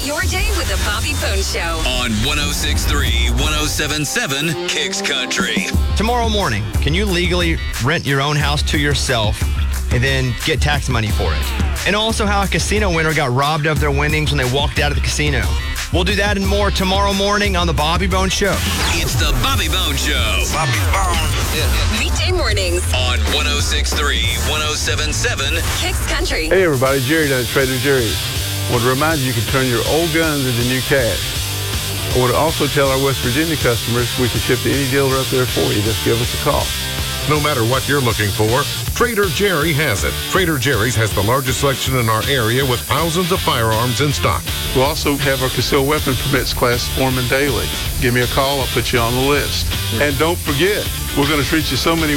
your day with the Bobby Bone Show. On 106.3, 107.7 Kicks Country. Tomorrow morning, can you legally rent your own house to yourself and then get tax money for it? And also how a casino winner got robbed of their winnings when they walked out of the casino. We'll do that and more tomorrow morning on the Bobby Bone Show. It's the Bobby Bone Show. Bobby Bone. Weekday mornings On 106.3, 107.7 Kicks Country. Hey everybody, Jerry down at Trader Jerry's. I want to remind you can turn your old guns into new cash. I want to also tell our West Virginia customers we can ship to any dealer up there for you. Just give us a call. No matter what you're looking for, Trader Jerry has it. Trader Jerry's has the largest selection in our area with thousands of firearms in stock. We'll also have our concealed weapon permits class forming daily. Give me a call, I'll put you on the list. And don't forget, we're going to treat you so many